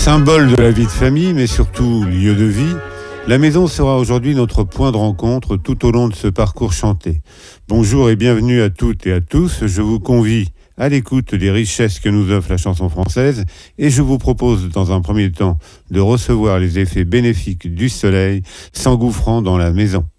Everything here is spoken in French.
Symbole de la vie de famille, mais surtout lieu de vie, la maison sera aujourd'hui notre point de rencontre tout au long de ce parcours chanté. Bonjour et bienvenue à toutes et à tous. Je vous convie à l'écoute des richesses que nous offre la chanson française et je vous propose dans un premier temps de recevoir les effets bénéfiques du soleil s'engouffrant dans la maison.